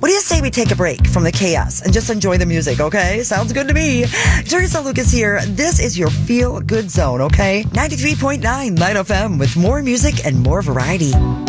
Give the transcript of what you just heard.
What do you say we take a break from the chaos and just enjoy the music, okay? Sounds good to me. Teresa Lucas here. This is your Feel Good Zone, okay? 93.9 Light FM with more music and more variety.